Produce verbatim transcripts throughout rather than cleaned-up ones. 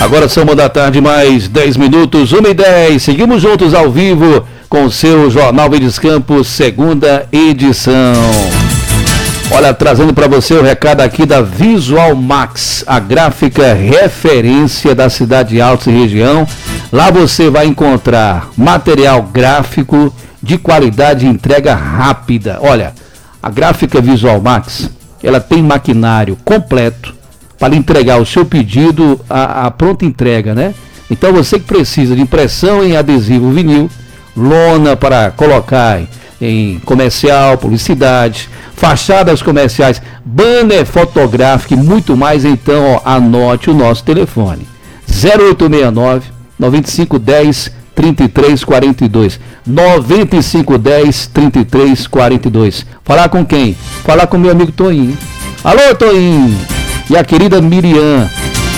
Agora são uma da tarde, mais dez minutos, uma e dez. Seguimos juntos ao vivo com o seu Jornal Verdes Campos, segunda edição. Olha, trazendo para você o recado aqui da Visual Max, a gráfica referência da cidade de Altos e região. Lá você vai encontrar material gráfico de qualidade e entrega rápida. Olha, a gráfica Visual Max, ela tem maquinário completo para entregar o seu pedido à, à pronta entrega, né? Então você que precisa de impressão em adesivo vinil, lona para colocar em comercial, publicidade, fachadas comerciais, banner fotográfico e muito mais, então ó, anote o nosso telefone zero oito seis nove, nove cinco um zero, três três quatro dois nove cinco um zero, três três quatro dois. Falar com quem? Falar com meu amigo Toinho. Alô, Toinho! E a querida Miriam.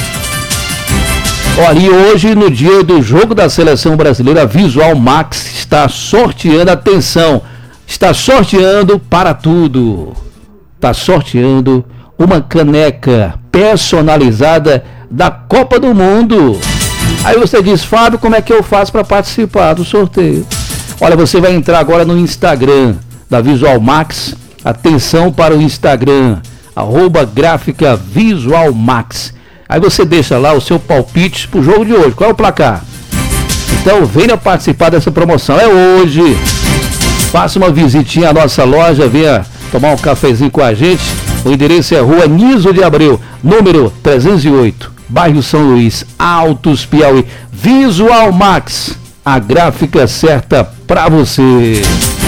Olha, e hoje, no dia do jogo da seleção brasileira, a Visual Max está sorteando, atenção, está sorteando para tudo. Está sorteando uma caneca personalizada da Copa do Mundo. Aí você diz, Fábio, como é que eu faço para participar do sorteio? Olha, você vai entrar agora no Instagram da Visual Max. Atenção para o Instagram, arroba gráfica Visual Max. Aí você deixa lá o seu palpite pro jogo de hoje. Qual é o placar? Então venha participar dessa promoção. É hoje. Faça uma visitinha à nossa loja, venha tomar um cafezinho com a gente. O endereço é Rua Niso de Abreu, número trezentos e oito, bairro São Luís, Altos, Piauí. Visual Max, a gráfica certa para você.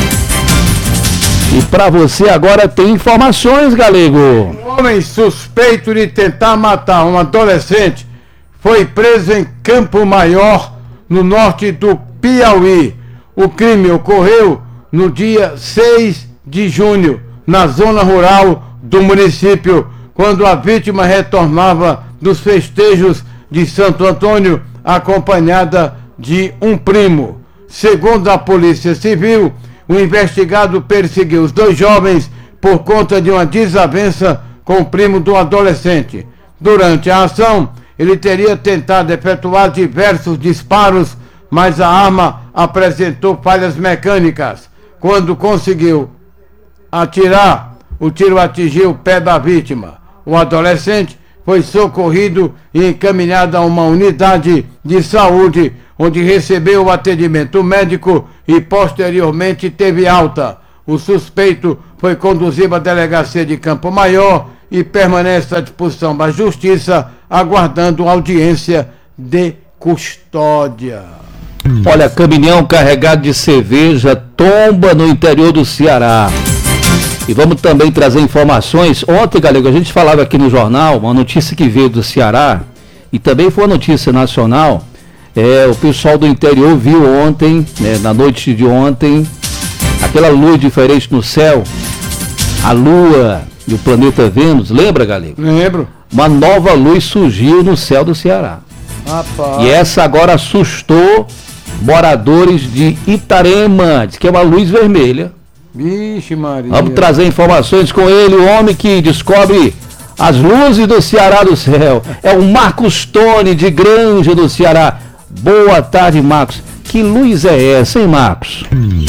E para você agora tem informações, Galego. Um homem suspeito de tentar matar um adolescente foi preso em Campo Maior, no norte do Piauí. O crime ocorreu no dia seis de junho, na zona rural do município, quando a vítima retornava dos festejos de Santo Antônio, acompanhada de um primo. Segundo a Polícia Civil, o investigado perseguiu os dois jovens por conta de uma desavença com o primo do adolescente. Durante a ação, ele teria tentado efetuar diversos disparos, mas a arma apresentou falhas mecânicas. Quando conseguiu atirar, o tiro atingiu o pé da vítima. O adolescente foi socorrido e encaminhado a uma unidade de saúde, onde recebeu o atendimento médico e posteriormente teve alta. O suspeito foi conduzido à delegacia de Campo Maior e permanece à disposição da Justiça, aguardando audiência de custódia. Olha, caminhão carregado de cerveja tomba no interior do Ceará. E vamos também trazer informações. Ontem, Galego, a gente falava aqui no jornal, uma notícia que veio do Ceará, e também foi uma notícia nacional. É, o pessoal do interior viu ontem, né, na noite de ontem, aquela luz diferente no céu, a Lua e o planeta Vênus. Lembra, Galego? Lembro. Uma nova luz surgiu no céu do Ceará. Rapaz. E essa agora assustou moradores de Itarema, diz que é uma luz vermelha. Vixe, Maria. Vamos trazer informações com ele, o homem que descobre as luzes do Ceará do céu. É o Marcos Tony, de Granja do Ceará. Boa tarde, Marcos. Que luz é essa, hein, Marcos?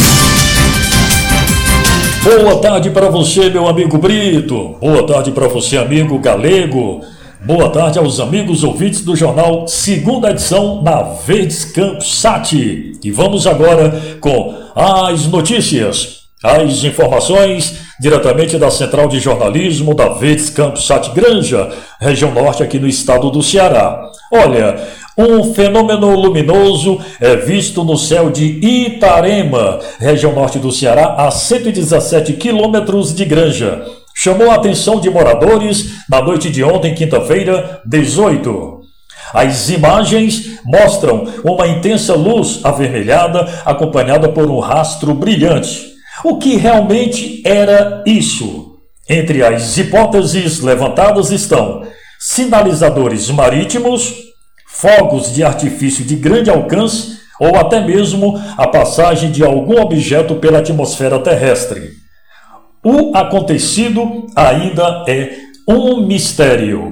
Boa tarde para você, meu amigo Brito. Boa tarde para você, amigo Galego. Boa tarde aos amigos ouvintes do jornal Segunda Edição na Verdes Campos Sat. E vamos agora com as notícias, as informações diretamente da Central de Jornalismo da Verdes Campos Sat Granja, região norte aqui no estado do Ceará. Olha, um fenômeno luminoso é visto no céu de Itarema, região norte do Ceará, a cento e dezessete quilômetros de Granja. Chamou a atenção de moradores na noite de ontem, quinta-feira, dezoito. As imagens mostram uma intensa luz avermelhada acompanhada por um rastro brilhante. O que realmente era isso? Entre as hipóteses levantadas estão sinalizadores marítimos, fogos de artifício de grande alcance ou até mesmo a passagem de algum objeto pela atmosfera terrestre. O acontecido ainda é um mistério.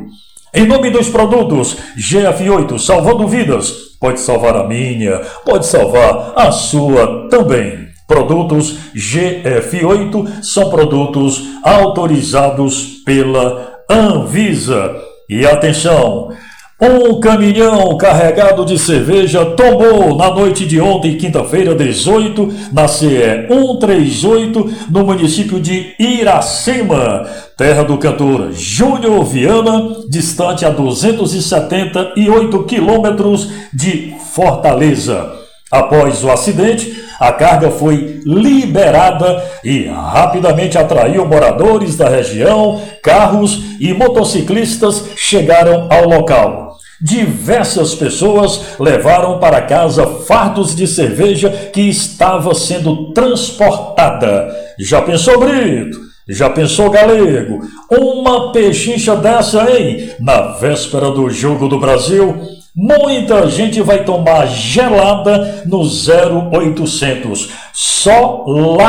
Em nome dos produtos G F oito, salvando vidas, pode salvar a minha, pode salvar a sua também. Produtos G F oito são produtos autorizados pela Anvisa. E atenção, um caminhão carregado de cerveja tombou na noite de ontem, quinta-feira, dezoito, na C E cento e trinta e oito, no município de Iracema, terra do cantor Júnior Viana, distante a duzentos e setenta e oito quilômetros de Fortaleza. Após o acidente, a carga foi liberada e rapidamente atraiu moradores da região, carros e motociclistas chegaram ao local. Diversas pessoas levaram para casa fardos de cerveja que estava sendo transportada. Já pensou, Brito? Já pensou, Galego? Uma pechincha dessa, hein? Na véspera do Jogo do Brasil, muita gente vai tomar gelada no zero oitocentos. Só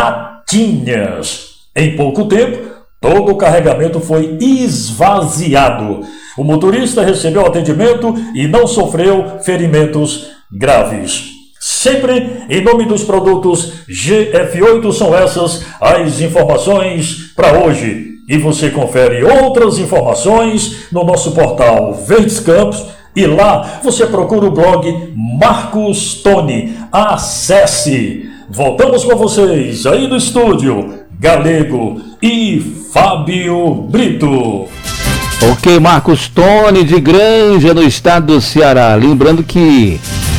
latinhas. Em pouco tempo, todo o carregamento foi esvaziado. O motorista recebeu atendimento e não sofreu ferimentos graves. Sempre em nome dos produtos G F oito, são essas as informações para hoje. E você confere outras informações no nosso portal Verdes Campos. E lá você procura o blog Marcos Tony. Acesse. Voltamos com vocês aí do estúdio, Galego e Fábio Brito. Ok, Marcos Tony de Granja, no estado do Ceará. Lembrando que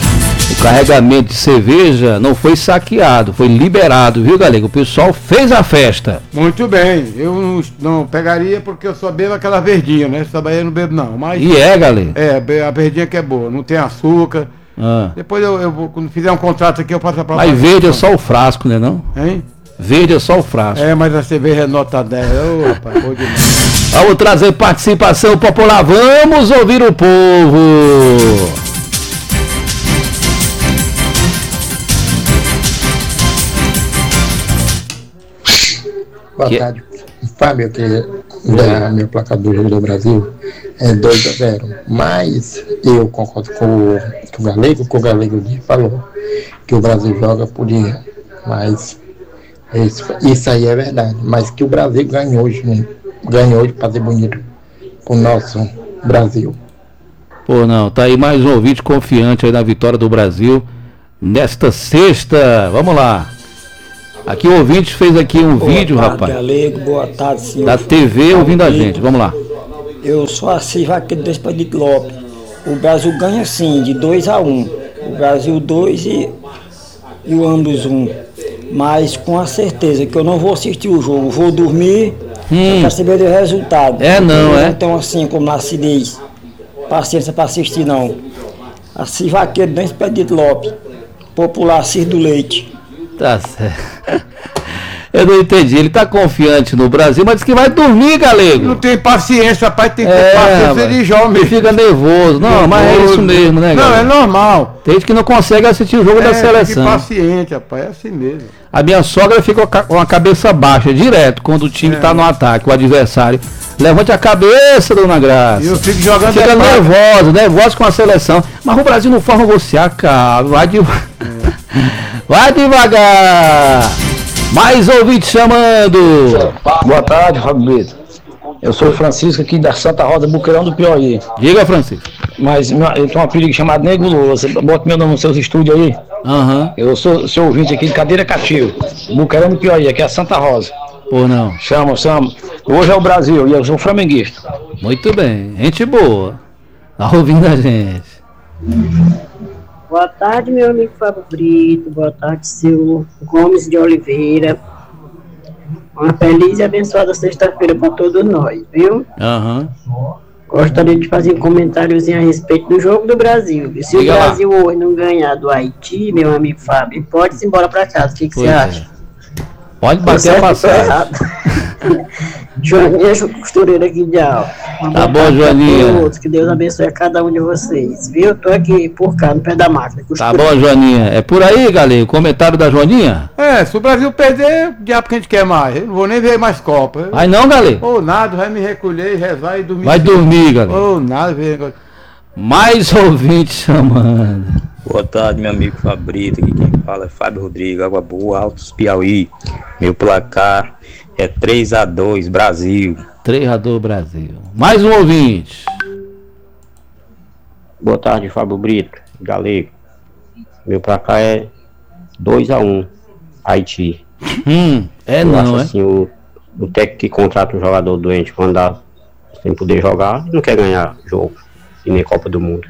o carregamento de cerveja não foi saqueado, foi liberado, viu, Galego? O pessoal fez a festa. Muito bem, eu não, não pegaria porque eu só bebo aquela verdinha, né? Essa daí eu não bebo não. Mas, e é, Galego? É, a verdinha que é boa, não tem açúcar. Ah. Depois eu, eu vou, quando fizer um contrato aqui, eu passo pra... Mas verde é só o frasco, né não? Hein? Verde é só o frasco. É, mas a cerveja é nota dez. Ô, rapaz, pô demais. Vamos trazer participação popular, vamos ouvir o povo. Boa que... tarde, Fábio, que da minha placa do Jogo do Brasil é dois a zero, mas eu concordo com o, com o Galego, que o Galego falou que o Brasil joga por dinheiro, mas isso, isso aí é verdade, mas que o Brasil ganhou hoje, né? Ganhou hoje para ser bonito o nosso Brasil. Pô, não, tá aí mais um ouvinte confiante aí na vitória do Brasil nesta sexta. Vamos lá. Aqui o ouvinte fez aqui um boa vídeo, tarde, rapaz. Galego, boa tarde, senhor. Da T V ouvindo a gente. Vamos lá. Eu sou assivo aqui do Expedito Lopes. O Brasil ganha sim, de dois a um. O Brasil dois e, e o ambos um. Mas com a certeza que eu não vou assistir o jogo. Vou dormir hum. para saber do resultado. É não, é? Então assim, como lá se diz, paciência para assistir não. Assivo aqui do Expedito Lopes. Popular Ciro do Leite. Tá certo. Eu não entendi, ele tá confiante no Brasil, mas diz que vai dormir, Galego. Não tem paciência, rapaz, tem que ter é, paciência de jovem. Fica nervoso. Não, nervoso. Mas é isso mesmo, né, Galego? Não, é normal. Tem gente que não consegue assistir o jogo é, da seleção. Tem paciente, rapaz, é assim mesmo. A minha sogra fica com a cabeça baixa, direto, quando o time é. tá no ataque, o adversário. Levante a cabeça, dona Graça. Eu fico jogando. Fica nervosa, nervosa com a seleção. Mas o Brasil não forma você a cara. Vai devagar. É. Vai devagar. Mais ouvinte chamando. Boa tarde, Fábio Brito. Eu sou o Francisco aqui da Santa Rosa, Buqueirão do Piauí. Diga, Francisco. Mas eu tenho um apelido chamado Nego Lula. Você bota meu nome nos seus estúdios aí. Aham. Uhum. Eu sou seu ouvinte aqui de Cadeira Cativo, Buqueirão do Piauí, aqui é a Santa Rosa. Ou não? Chama, chama. Hoje é o Brasil e eu sou flamenguista. Muito bem, gente boa. Tá ouvindo a gente. Boa tarde, meu amigo Fábio Brito. Boa tarde, seu Gomes de Oliveira. Uma feliz e abençoada sexta-feira para todos nós, viu? Aham. Uhum. Gostaria de fazer um comentáriozinho a respeito do jogo do Brasil. Se Diga o Brasil lá. hoje não ganhar do Haiti, meu amigo Fábio, pode ir embora para casa. O que, que você é. acha? Pode bater a passagem. Joaninha costureira aqui de Alto. Tá bom, Joaninha. Que Deus abençoe a cada um de vocês, viu? Eu tô aqui por cá, no pé da máquina. Tá bom, Joaninha. É por aí, galera, o comentário da Joaninha? É, se o Brasil perder, o diabo que a gente quer mais. Eu não vou nem ver mais Copa. Vai não, galera? Ou nada, vai me recolher, rezar e dormir. Vai dormir, galera. Ou nada, ver. Mais ouvinte chamando. Boa tarde, meu amigo Fabrito. Aqui quem fala é Fábio Rodrigues, Água Boa, Altos Piauí. Meu placar é três a dois, Brasil. três a dois, Brasil. Mais um ouvinte. Boa tarde, Fábio Brito, Galego. Meu placar é dois a um, Haiti. Hum, é Eu não, acho, é? Assim, o, o técnico que contrata um jogador doente quando dá sem poder jogar, não quer ganhar jogo. E nem Copa do Mundo.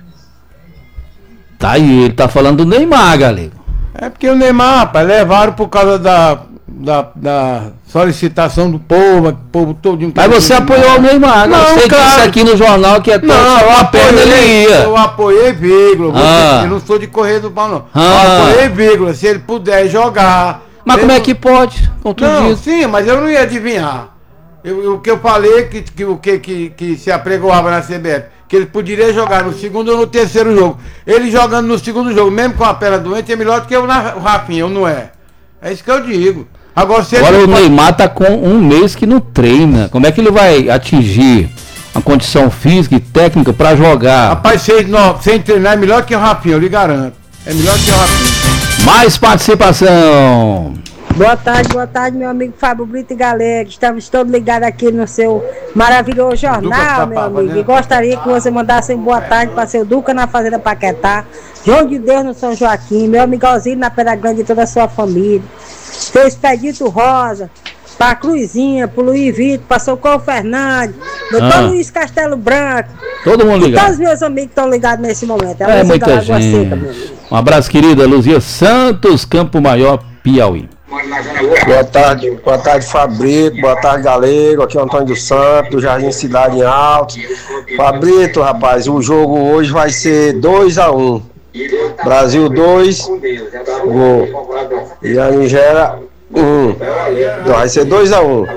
Tá aí, ele tá falando do Neymar, galera. É porque o Neymar, rapaz, levaram por causa da, da, da solicitação do povo, o povo todo. Mas você apoiou o Neymar, não? Você Claro. disse aqui no jornal que é Não, eu a perna ele apoiei, ia. eu apoiei, vírgula. Ah. Eu não sou de correr do pau, não. Ah. Eu apoiei, vírgula. Se ele puder jogar. Mas ele como é não- que pode? Com tudo Não, isso? sim, mas eu não ia adivinhar. Eu- eu- o que eu falei que, que o que, que, que se apregoava na C B F, que ele poderia jogar no segundo ou no terceiro jogo. Ele jogando no segundo jogo, mesmo com a perna doente, é melhor do que eu na, o Rafinha, eu não é. É isso que eu digo. Agora, se Agora ele o pode- Neymar tá com um mês que não treina. Como é que ele vai atingir a condição física e técnica pra jogar? Rapaz, sem, não, sem treinar é melhor que o Rafinha, eu lhe garanto. É melhor que o Rafinha. Mais participação. Boa tarde, boa tarde, meu amigo Fábio Brito e Galego. Estamos todos ligados aqui no seu maravilhoso jornal, meu amigo. E gostaria que você mandasse um boa tarde para seu Duca na Fazenda Paquetá, João de Deus no São Joaquim, meu amigo Alzino na Pedra Grande e toda a sua família. Seu Expedito Rosa, para Cruzinha, para Luiz Vitor, para Socorro Fernandes, doutor Ah. Luiz Castelo Branco. Todo mundo E ligado. todos os meus amigos que estão ligados nesse momento. É Lúcia da muita Lagoa gente. Seca, meu amigo. Um abraço, querida Luzia Santos, Campo Maior, Piauí. Boa tarde, boa tarde Fabrito, boa tarde Galego, aqui é o Antônio dos Santos, do Jardim Cidade em Alto. Fabrito, rapaz, o jogo hoje vai ser dois a um. Brasil dois, gol. E a Nigéria um. Então, vai ser dois a um.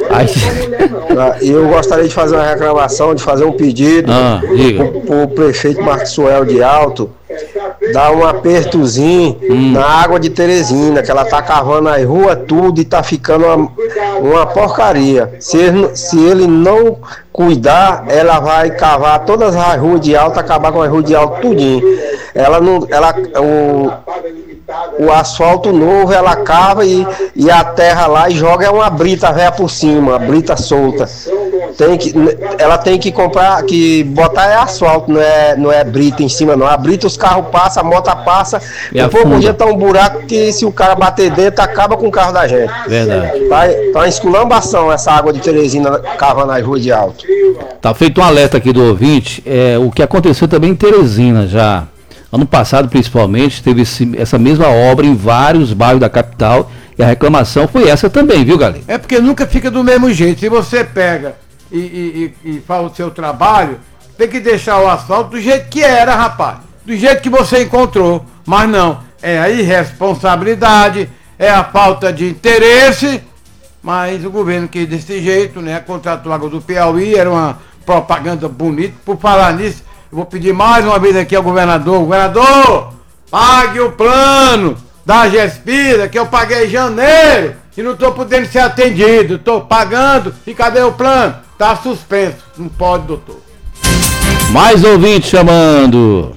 E eu gostaria de fazer uma reclamação, de fazer um pedido Ah, diga. pro, pro prefeito Maxwell de Alto dar um apertozinho Hum. na água de Teresina, que ela tá cavando as ruas tudo e tá ficando uma, uma porcaria. Se ele, se ele não cuidar, ela vai cavar todas as ruas de Alto, acabar com as ruas de Alto tudinho. Ela não, ela, o, o asfalto novo ela cava e, e a terra lá e joga uma brita velha por cima, uma brita solta. Tem que, ela tem que comprar, que botar é asfalto, não é, não é brita em cima não. A brita os carros passam, a moto passa, E um pouco afunda. dia tá um buraco que se o cara bater dentro acaba com o carro da gente. Verdade. Tá, tá uma esculambação essa água de Teresina cavando as ruas de Alto. Tá feito um alerta aqui do ouvinte, é, o que aconteceu também em Teresina já. Ano passado, principalmente, teve esse- essa mesma obra em vários bairros da capital e a reclamação foi essa também, viu, galera? É porque nunca fica do mesmo jeito. Se você pega e, e, e, e faz o seu trabalho, tem que deixar o asfalto do jeito que era, rapaz. Do jeito que você encontrou. Mas não, é a irresponsabilidade, é a falta de interesse. Mas o governo quis desse jeito, né? Contratou a Água do Piauí, era uma propaganda bonita. Por falar nisso, eu vou pedir mais uma vez aqui ao governador. Governador, pague o plano da Gespira que eu paguei em janeiro e não estou podendo ser atendido. Estou pagando e cadê o plano? Está suspenso. Não pode, doutor. Mais ouvinte chamando.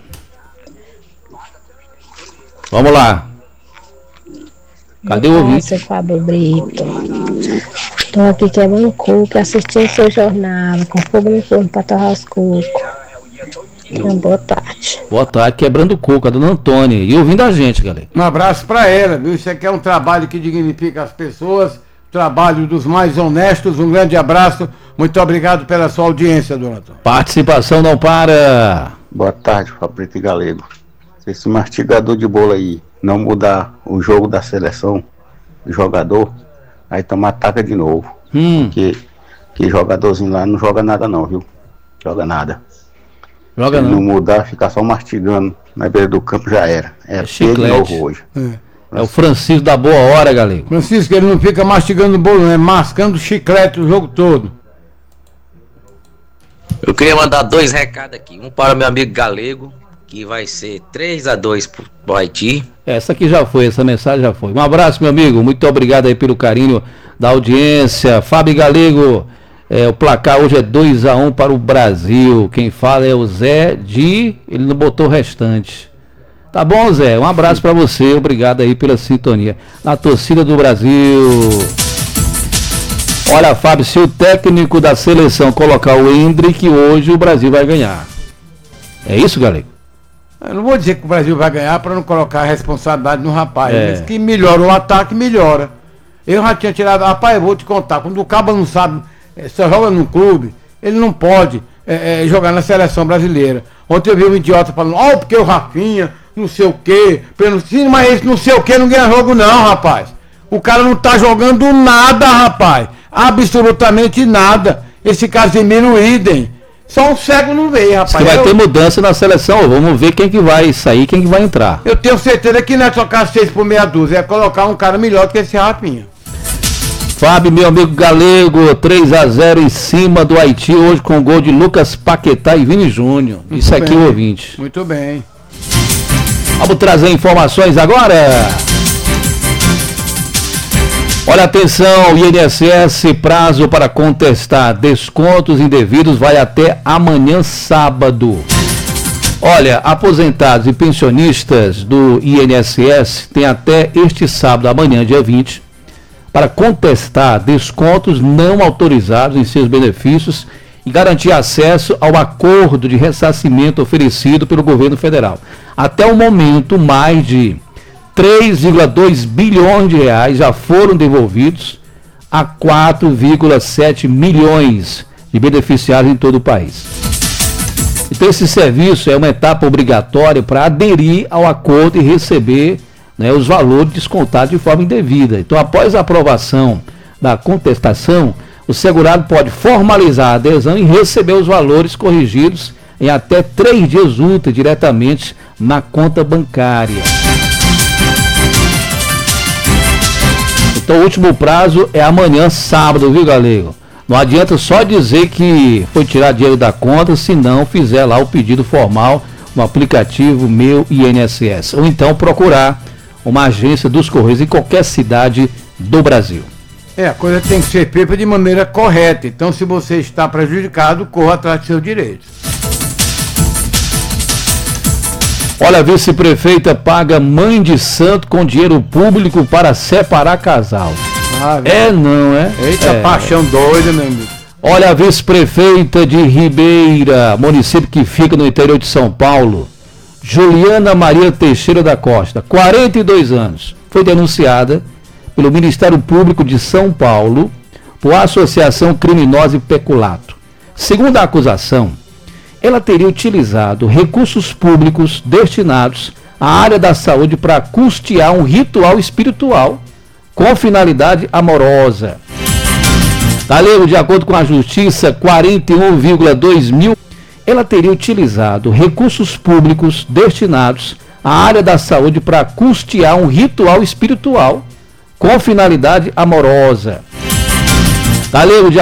Vamos lá. Cadê o ouvinte? Nossa, Fábio Brito. Estou aqui quebrando coco, assistindo seu jornal, com fogo no forno para torrar os cocos. Então, boa tarde. Boa tarde, quebrando o coco, a dona Antônia. E ouvindo a gente, galera. Um abraço para ela, viu? Isso aqui é um trabalho que dignifica as pessoas, trabalho dos mais honestos. Um grande abraço. Muito obrigado pela sua audiência, dona Antônia. Participação não para. Boa tarde, Fabrício e Galego. Se esse mastigador de bolo aí não mudar o jogo da seleção, o jogador, aí toma ataca de novo. Hum. Porque que jogadorzinho lá não joga nada não, viu? Joga nada. Joga Se não. não mudar, ficar só mastigando na beira do campo já era. É, É feio de chiclete. novo hoje. É. É o Francisco da Boa Hora, Galego. Francisco, ele não fica mastigando bolo, né? Mascando chiclete o jogo todo. Eu queria mandar dois recados aqui. Um para meu amigo Galego, que vai ser três a dois pro Haiti. Essa aqui já foi, essa mensagem já foi. Um abraço, meu amigo. Muito obrigado aí pelo carinho da audiência. Fábio Galego, é, o placar hoje é dois a um para o Brasil. Quem fala é o Zé de... Ele não botou o restante. Tá bom, Zé? Um abraço para você. Obrigado aí pela sintonia. Na torcida do Brasil. Olha, Fábio, se o técnico da seleção colocar o Hendrick, hoje o Brasil vai ganhar. É isso, Galego? Eu não vou dizer que o Brasil vai ganhar para não colocar a responsabilidade no rapaz. É. Mas que melhora o ataque, melhora. Eu já tinha tirado... Rapaz, eu vou te contar. Quando o cabo não sabe, só joga no clube, ele não pode é, é, jogar na seleção brasileira. Ontem eu vi um idiota falando, ó, oh, porque o Rafinha, não sei o quê. Sim, mas esse não sei o quê não ganha jogo não, rapaz. O cara não tá jogando nada, rapaz. Absolutamente nada. Esse Casemiro idem. Só um cego não vê, rapaz. Diz que vai eu, ter mudança na seleção. Vamos ver quem que vai sair, quem que vai entrar. Eu tenho certeza que não é trocar seis por meia dúzia, é colocar um cara melhor do que esse Rafinha. Fábio, meu amigo Galego, três a zero em cima do Haiti, hoje com gol de Lucas Paquetá e Vini Júnior. Muito Isso aqui, bem. o ouvinte. Muito bem. Vamos trazer informações agora. Olha, atenção, o I N S S, prazo para contestar descontos indevidos vai até amanhã sábado. Olha, aposentados e pensionistas do I N S S têm até este sábado, amanhã, dia vinte, para contestar descontos não autorizados em seus benefícios e garantir acesso ao acordo de ressarcimento oferecido pelo governo federal. Até o momento, mais de três vírgula dois bilhões de reais já foram devolvidos a quatro vírgula sete milhões de beneficiários em todo o país. Então esse serviço é uma etapa obrigatória para aderir ao acordo e receber, né, os valores descontados de forma indevida. Então, após a aprovação da contestação, o segurado pode formalizar a adesão e receber os valores corrigidos em até três dias úteis diretamente na conta bancária. Então o último prazo é amanhã, sábado, viu, Galego? Não adianta só dizer que foi tirar dinheiro da conta se não fizer lá o pedido formal no aplicativo Meu I N S S. Ou então procurar uma agência dos Correios em qualquer cidade do Brasil. É, a coisa tem que ser feita de maneira correta. Então, se você está prejudicado, corra atrás dos seus direitos. Olha, a vice-prefeita paga mãe de santo com dinheiro público para separar casal. Ah, é não, é? Eita, é. paixão doida, meu amigo. Olha, a vice-prefeita de Ribeira, município que fica no interior de São Paulo, Juliana Maria Teixeira da Costa, quarenta e dois anos, foi denunciada pelo Ministério Público de São Paulo por associação criminosa e peculato. Segundo a acusação, ela teria utilizado recursos públicos destinados à área da saúde para custear um ritual espiritual com finalidade amorosa. Galego, de acordo com a Justiça, quarenta e um vírgula dois mil, ela teria utilizado recursos públicos destinados à área da saúde para custear um ritual espiritual com finalidade amorosa. Galego, de